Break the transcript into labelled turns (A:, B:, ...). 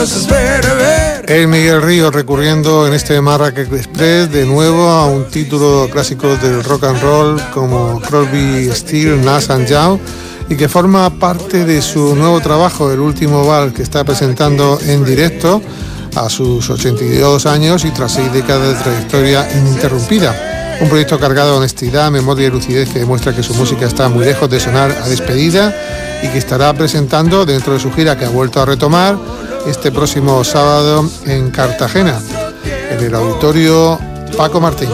A: El Miguel Ríos recurriendo en este Marrakech Express de nuevo a un título clásico del rock and roll como Crosby, Stills, Nash & Young, y que forma parte de su nuevo trabajo, el último vals, que está presentando en directo a sus 82 años y tras 6 décadas de trayectoria ininterrumpida. Un proyecto cargado de honestidad, memoria y lucidez que demuestra que su música está muy lejos de sonar a despedida y que estará presentando dentro de su gira que ha vuelto a retomar este próximo sábado en Cartagena, en el Auditorio Paco Martín.